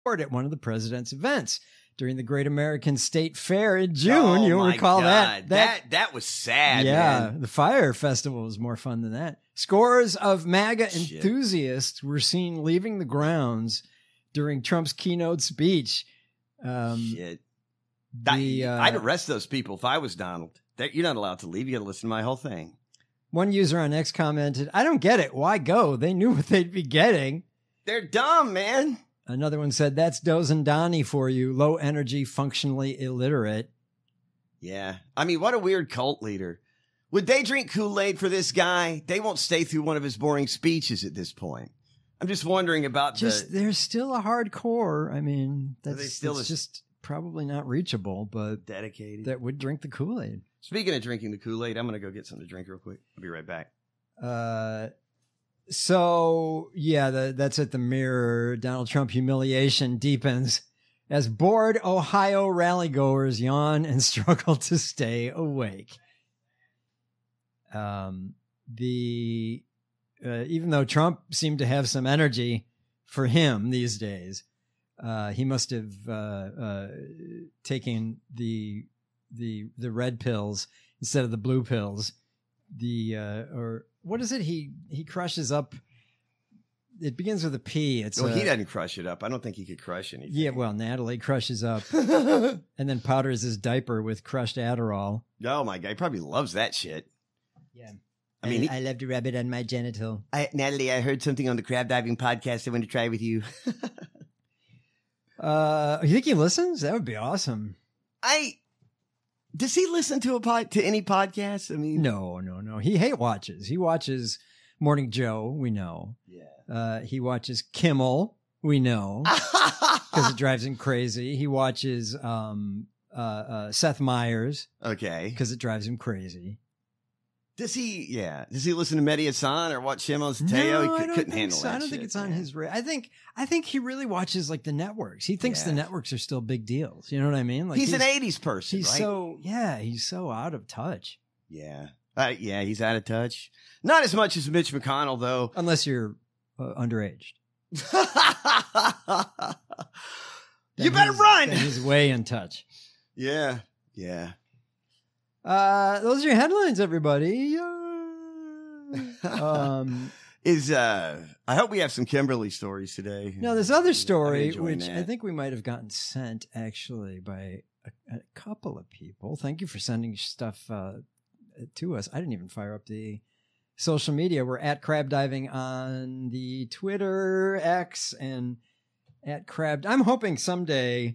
at one of the president's events during the Great American State Fair in June. You'll recall God. That was sad. Yeah, man. the Fire Festival was more fun than that. Scores of MAGA enthusiasts were seen leaving the grounds during Trump's keynote speech. I'd arrest those people if I was Donald. You're not allowed to leave. You got to listen to my whole thing. One user on X commented, "I don't get it. Why go? They knew what they'd be getting." They're dumb, man. Another one said, "That's Dozen Donnie for you. Low energy, functionally illiterate." Yeah. I mean, what a weird cult leader. Would they drink Kool-Aid for this guy? They won't stay through one of his boring speeches at this point. I'm just wondering about there's still a hardcore. I mean, it's still just probably not reachable, but dedicated that would drink the Kool-Aid. Speaking of drinking the Kool-Aid, I'm going to go get something to drink real quick. I'll be right back. So, yeah, that's at the Mirror. Donald Trump humiliation deepens as bored Ohio rallygoers yawn and struggle to stay awake. Even though Trump seemed to have some energy for him these days, he must have taken the red pills instead of the blue pills. Or what is it? He crushes up. It begins with a P. He doesn't crush it up. I don't think he could crush anything. Yeah, well, Natalie crushes up and then powders his diaper with crushed Adderall. Oh my God, he probably loves that shit. Yeah. I mean, I love to rub it on my genital. Natalie, I heard something on the crab diving podcast I want to try with you. You think he listens? That would be awesome. Does he listen to any podcasts? I mean, no. He hate watches. He watches Morning Joe. We know. Yeah. He watches Kimmel. We know because it drives him crazy. He watches Seth Meyers. Okay. Because it drives him crazy. Does he listen to Mehdi Hassan or watch Shimon Teo? No, He couldn't handle that. I don't think it's on his radar. I think he really watches like the networks. He thinks the networks are still big deals. You know what I mean? Like he's an 80s person, right? He's so out of touch. Yeah. He's out of touch. Not as much as Mitch McConnell, though. Unless you're underage. You better run! He's way in touch. Yeah. Those are your headlines, everybody. I hope we have some Kimberly stories today. Now, this other story, which I think we might have gotten sent actually by a couple of people. Thank you for sending stuff to us. I didn't even fire up the social media. We're at Crab Diving on the Twitter, X, and at Crab. I'm hoping someday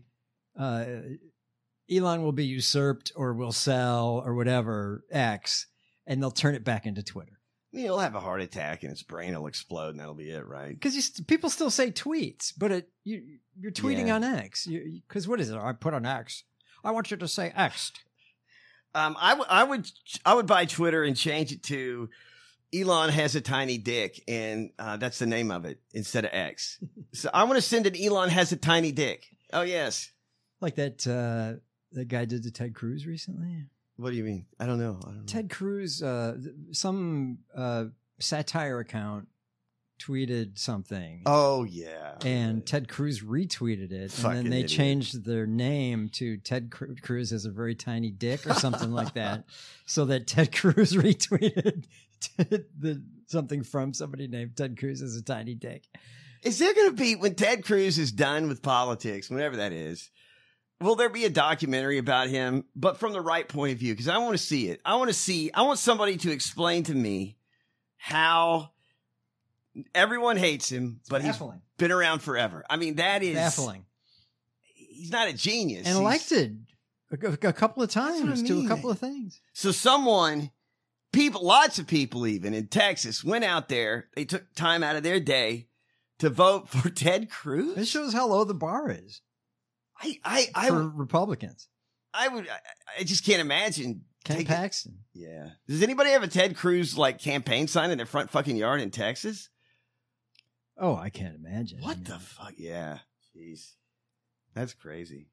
Elon will be usurped or will sell or whatever X, and they'll turn it back into Twitter. He'll have a heart attack and his brain will explode, and that'll be it, right? Because people still say tweets, but you're tweeting on X. Because what is it? I put on X. I want you to say X. I would buy Twitter and change it to Elon has a tiny dick, and that's the name of it instead of X. So I want to send an Elon has a tiny dick. Oh yes, like that. That guy did to Ted Cruz recently. What do you mean? I don't know. Ted Cruz, some satire account tweeted something. Oh yeah, and Ted Cruz retweeted it, Fucking and then they idiot. changed their name to Ted Cruz has a very tiny dick or something like that, so that Ted Cruz retweeted something from somebody named Ted Cruz has a tiny dick. Is there going to be, when Ted Cruz is done with politics, whenever that is, will there be a documentary about him, but from the right point of view? Because I want to see it. I want somebody to explain to me how everyone hates him, but he's been around forever. I mean, that is baffling. He's not a genius. And elected a couple of times to a couple of things. So lots of people even in Texas went out there. They took time out of their day to vote for Ted Cruz. It shows how low the bar is. For Republicans. I just can't imagine. Ken Paxton. Yeah. Does anybody have a Ted Cruz campaign sign in their front fucking yard in Texas? Oh, I can't imagine. What the fuck? Yeah. Jeez. That's crazy.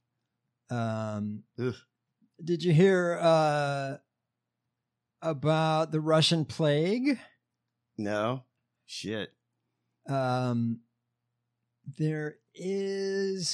Did you hear about the Russian plague? No. Shit. There is